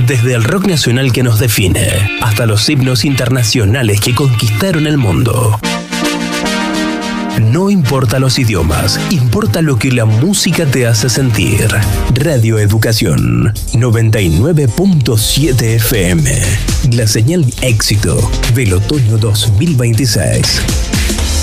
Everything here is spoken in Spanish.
Desde el rock nacional que nos define, hasta los himnos internacionales que conquistaron el mundo. No importa los idiomas, importa lo que la música te hace sentir. Radio Educación 99.7 FM. La señal éxito del otoño 2026.